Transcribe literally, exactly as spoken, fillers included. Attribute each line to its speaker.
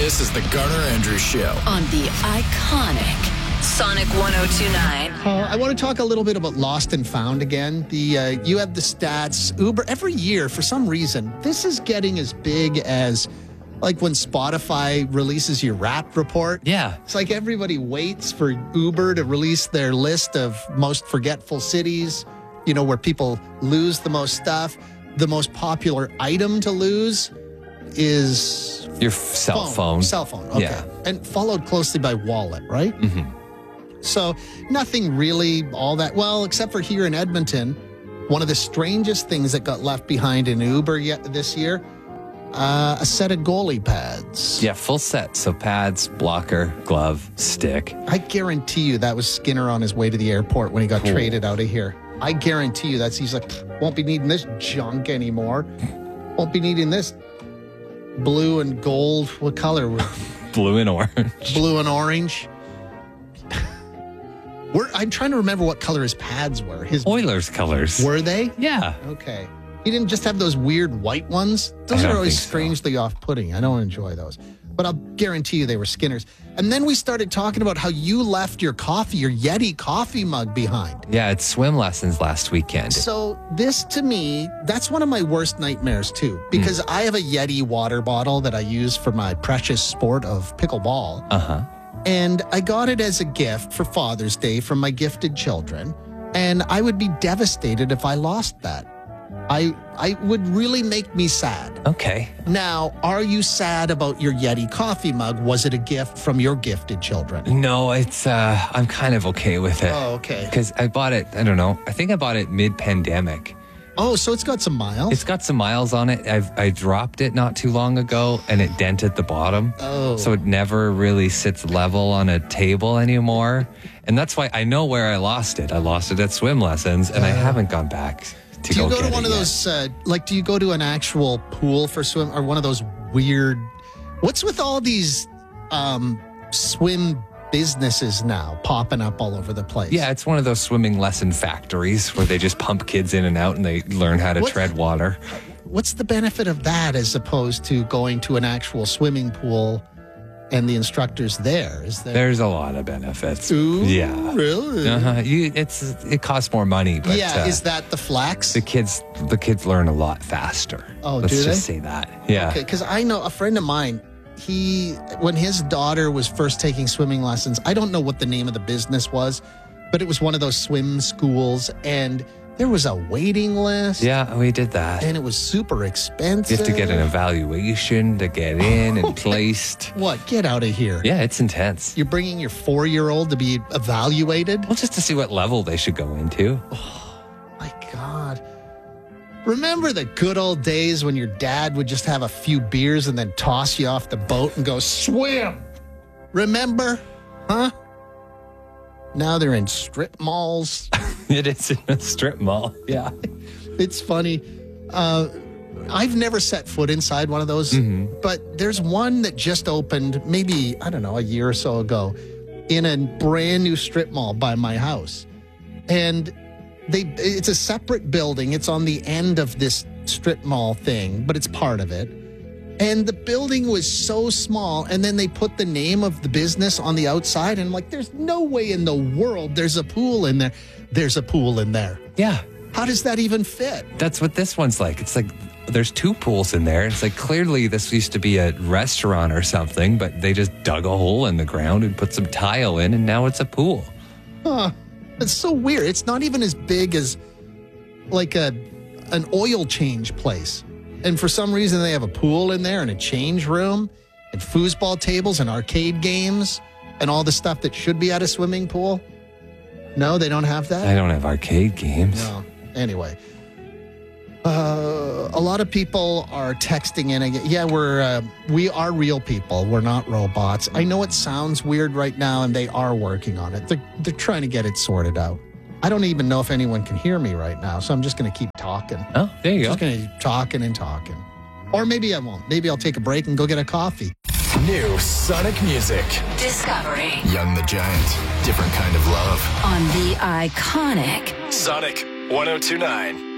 Speaker 1: This is the Garner Andrews Show
Speaker 2: on the iconic Sonic one oh two point nine.
Speaker 3: Uh, I want to talk a little bit about Lost and Found again. The uh, you have the stats. Uber, every year, for some reason, this is getting as big as like when Spotify releases your Wrapped report.
Speaker 4: Yeah.
Speaker 3: It's like everybody waits for Uber to release their list of most forgetful cities, you know, where people lose the most stuff. The most popular item to lose is
Speaker 4: your f- cell phone.
Speaker 3: Cell phone, okay.
Speaker 4: Yeah.
Speaker 3: And followed closely by wallet, right?
Speaker 4: Mm-hmm.
Speaker 3: So nothing really all that well, except for here in Edmonton. One of the strangest things that got left behind in Uber yet this year, uh, a set of goalie pads.
Speaker 4: Yeah, full set. So pads, blocker, glove, stick.
Speaker 3: I guarantee you that was Skinner on his way to the airport when he got
Speaker 4: Cool.
Speaker 3: traded out of here. I guarantee you that's he's like, won't be needing this junk anymore. Won't be needing this blue and gold. What color?
Speaker 4: Blue and orange.
Speaker 3: Blue and orange. We're, I'm trying to remember what color his pads were. His
Speaker 4: Oilers colors.
Speaker 3: Were they?
Speaker 4: Yeah.
Speaker 3: Okay. He didn't just have those weird white ones. Those
Speaker 4: I
Speaker 3: are
Speaker 4: don't
Speaker 3: always
Speaker 4: think so.
Speaker 3: strangely off-putting. I don't enjoy those. But I'll guarantee you they were Skinner's. And then we started talking about how you left your coffee, your Yeti coffee mug behind.
Speaker 4: Yeah, it's swim lessons last weekend.
Speaker 3: So this, to me, that's one of my worst nightmares, too. Because
Speaker 4: Hmm.
Speaker 3: I have a Yeti water bottle that I use for my precious sport of pickleball.
Speaker 4: Uh-huh.
Speaker 3: And I got it as a gift for Father's Day from my gifted children. And I would be devastated if I lost that. I I would really make me sad.
Speaker 4: Okay.
Speaker 3: Now, are you sad about your Yeti coffee mug? Was it a gift from your gifted children?
Speaker 4: No, it's, uh, I'm kind of okay with it.
Speaker 3: Oh, okay.
Speaker 4: Because I bought it, I don't know, I think I bought it mid-pandemic.
Speaker 3: Oh, so it's got some miles?
Speaker 4: It's got some miles on it. I've I dropped it not too long ago, and it dented the bottom.
Speaker 3: Oh.
Speaker 4: So it never really sits level on a table anymore. And that's why I know where I lost it. I lost it at swim lessons, and I haven't gone back to
Speaker 3: do you
Speaker 4: go,
Speaker 3: go
Speaker 4: get
Speaker 3: to one
Speaker 4: it
Speaker 3: of
Speaker 4: yet.
Speaker 3: those, uh, like, do you go to an actual pool for swim or one of those weird, what's with all these um, swim businesses now popping up all over the place?
Speaker 4: Yeah, it's one of those swimming lesson factories where they just pump kids in and out and they learn how to
Speaker 3: What-
Speaker 4: tread water.
Speaker 3: What's the benefit of that as opposed to going to an actual swimming pool and the instructor's there? Is there?
Speaker 4: There's a lot of benefits.
Speaker 3: Ooh,
Speaker 4: Yeah.
Speaker 3: really?
Speaker 4: Uh-huh. You, it's it costs more money, but
Speaker 3: yeah,
Speaker 4: uh,
Speaker 3: is that the flex?
Speaker 4: the kids the kids learn a lot faster.
Speaker 3: Oh,
Speaker 4: Let's
Speaker 3: do
Speaker 4: just
Speaker 3: they?
Speaker 4: say that. Yeah.
Speaker 3: Okay, because I know a friend of mine, he, when his daughter was first taking swimming lessons, I don't know what the name of the business was, but it was one of those swim schools, and there was a waiting list,
Speaker 4: Yeah, we did that.
Speaker 3: and it was super
Speaker 4: You
Speaker 3: expensive.
Speaker 4: have to get an evaluation to get in and placed.
Speaker 3: What? Get out of here.
Speaker 4: Yeah, it's intense.
Speaker 3: You're bringing your four-year-old to be evaluated?
Speaker 4: Well, just to see what level they should go into.
Speaker 3: My God. Remember the good old days when your dad would just have a few beers and then toss you off the boat and go, swim? Remember? Huh? Now they're in strip malls.
Speaker 4: It is in a strip mall. Yeah.
Speaker 3: It's funny. Uh, I've never set foot inside one of those, but there's one that just opened maybe, I don't know, a year or so ago in a brand new strip mall by my house. And they it's a separate building. It's on the end of this strip mall thing, but it's part of it. And the building was so small, and then they put the name of the business on the outside, and I'm like, there's no way in the world there's a pool in there. There's a pool in there.
Speaker 4: Yeah.
Speaker 3: How does that even fit?
Speaker 4: That's what this one's like. It's like there's two pools in there. It's like clearly this used to be a restaurant or something, but they just dug a hole in the ground and put some tile in, and now it's a pool.
Speaker 3: Huh. It's so weird. It's not even as big as like a an oil change place. And for some reason they have a pool in there and a change room and foosball tables and arcade games and all the stuff that should be at a swimming pool. No, they don't have that?
Speaker 4: I don't have arcade games.
Speaker 3: No. Anyway. Uh, a lot of people are texting in again. Yeah, we're uh, we are real people. We're not robots. I know it sounds weird right now, and they are working on it. They're, they're trying to get it sorted out. I don't even know if anyone can hear me right now, so I'm just going to keep talking.
Speaker 4: Oh, there you
Speaker 3: Just
Speaker 4: go.
Speaker 3: going to keep talking and talking. Or maybe I won't. Maybe I'll take a break and go get a coffee.
Speaker 1: New Sonic music.
Speaker 2: Discovery
Speaker 1: Young the Giant. Different kind of love.
Speaker 2: on the iconic
Speaker 1: Sonic one oh two point nine.